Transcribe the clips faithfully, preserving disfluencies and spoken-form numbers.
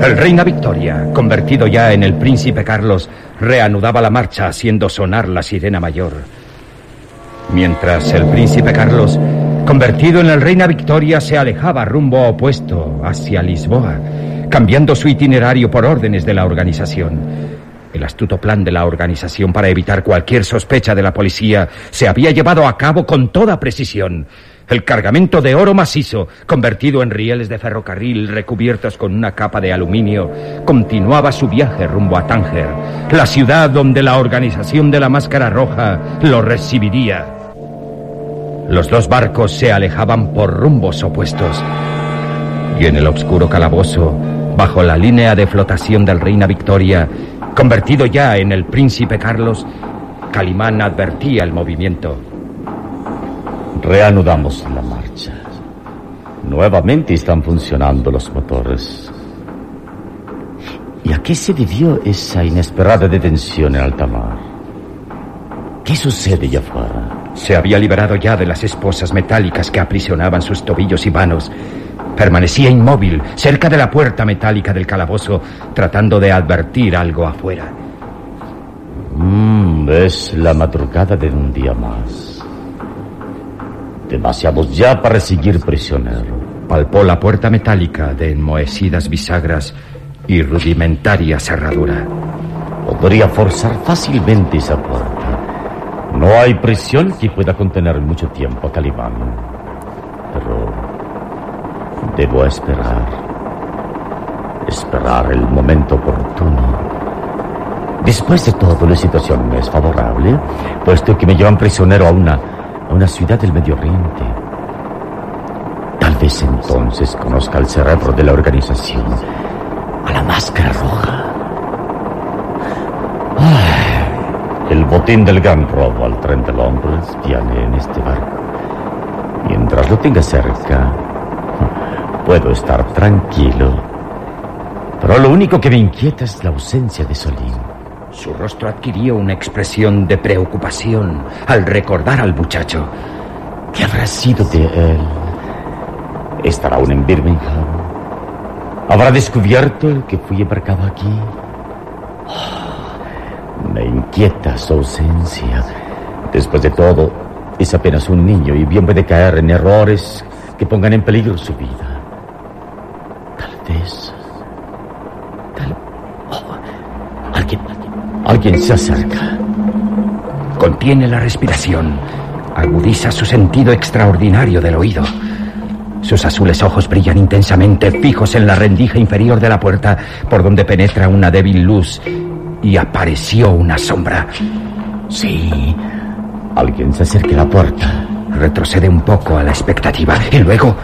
El Reina Victoria, convertido ya en el Príncipe Carlos, reanudaba la marcha haciendo sonar la sirena mayor. Mientras el Príncipe Carlos, convertido en el Reina Victoria, se alejaba rumbo opuesto hacia Lisboa, cambiando su itinerario por órdenes de la organización. El astuto plan de la organización para evitar cualquier sospecha de la policía se había llevado a cabo con toda precisión. El cargamento de oro macizo, convertido en rieles de ferrocarril recubiertos con una capa de aluminio, continuaba su viaje rumbo a Tánger, la ciudad donde la organización de la Máscara Roja lo recibiría. Los dos barcos se alejaban por rumbos opuestos, y en el oscuro calabozo, bajo la línea de flotación del Reina Victoria, convertido ya en el Príncipe Carlos, Calimán advertía el movimiento. Reanudamos la marcha. Nuevamente están funcionando los motores. ¿Y a qué se debió esa inesperada detención en alta mar? ¿Qué sucede allá afuera? Se había liberado ya de las esposas metálicas que aprisionaban sus tobillos y manos. Permanecía inmóvil cerca de la puerta metálica del calabozo, tratando de advertir algo afuera. Mm, es la madrugada de un día más. Demasiados ya para seguir prisionero. Palpó la puerta metálica de enmohecidas bisagras y rudimentaria cerradura. Podría forzar fácilmente esa puerta. No hay prisión que pueda contener mucho tiempo a Calimán. Pero debo esperar. Esperar el momento oportuno. Después de todo, la situación me es favorable, puesto que me llevan prisionero a una... a una ciudad del Medio Oriente. Tal vez entonces conozca el cerebro de la organización, a la Máscara Roja. Ay, el botín del gran robo al tren de Londres viene en este barco. Mientras lo tenga cerca, puedo estar tranquilo. Pero lo único que me inquieta es la ausencia de Solín. Su rostro adquirió una expresión de preocupación al recordar al muchacho. ¿Qué habrá sido de él? ¿Estará aún en Birmingham? ¿Habrá descubierto que fui embarcado aquí? Oh, me inquieta su ausencia. Después de todo, es apenas un niño y bien puede caer en errores que pongan en peligro su vida. Tal vez... Tal... Oh, alguien... Alguien se acerca. Contiene la respiración. Agudiza su sentido extraordinario del oído. Sus azules ojos brillan intensamente, fijos en la rendija inferior de la puerta, por donde penetra una débil luz, y apareció una sombra. Sí, alguien se acerca a la puerta. Retrocede un poco a la expectativa, y luego...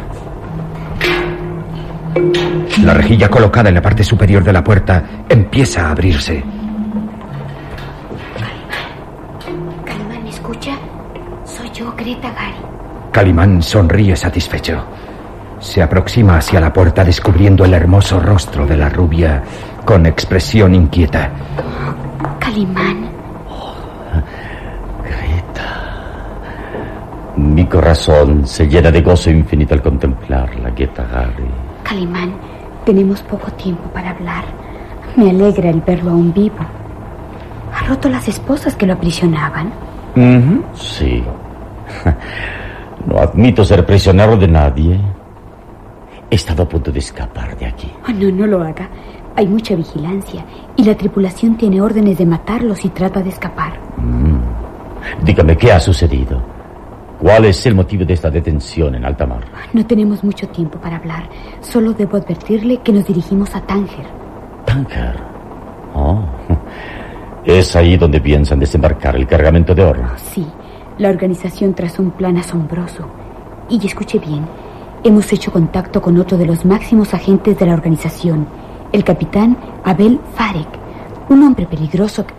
La rejilla colocada en la parte superior de la puerta empieza a abrirse. Greta Gary. Calimán sonríe satisfecho. Se aproxima hacia la puerta descubriendo el hermoso rostro de la rubia con expresión inquieta. Calimán. Oh, Greta. Mi corazón se llena de gozo infinito al contemplarla, Greta Gary. Calimán, tenemos poco tiempo para hablar. Me alegra el verlo aún vivo. ¿Ha roto las esposas que lo aprisionaban? Uh-huh. Sí. No admito ser prisionero de nadie. He estado a punto de escapar de aquí. Oh, no, no lo haga. Hay mucha vigilancia y la tripulación tiene órdenes de matarlo si trata de escapar. Mm. Dígame, ¿qué ha sucedido? ¿Cuál es el motivo de esta detención en alta mar? No tenemos mucho tiempo para hablar. Solo debo advertirle que nos dirigimos a Tánger. ¿Tánger? Oh. ¿Es ahí donde piensan desembarcar el cargamento de oro? Sí. La organización trazó un plan asombroso. Y escuche bien, hemos hecho contacto con otro de los máximos agentes de la organización, el capitán Abel Farek, un hombre peligroso